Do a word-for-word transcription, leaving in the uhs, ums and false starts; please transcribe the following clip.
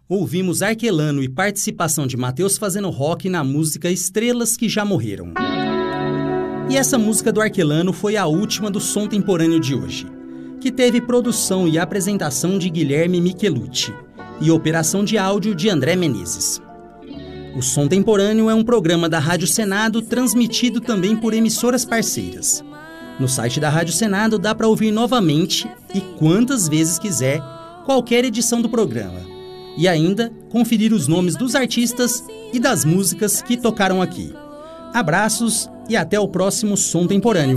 Ouvimos Arquelano e participação de Matheus fazendo rock na música Estrelas que Já Morreram. E essa música do Arquelano foi a última do Som Temporâneo de hoje, que teve produção e apresentação de Guilherme Michelucci e operação de áudio de André Menezes. O Som Temporâneo é um programa da Rádio Senado transmitido também por emissoras parceiras. No site da Rádio Senado dá para ouvir novamente e quantas vezes quiser qualquer edição do programa. E ainda conferir os nomes dos artistas e das músicas que tocaram aqui. Abraços e até o próximo Som Temporâneo.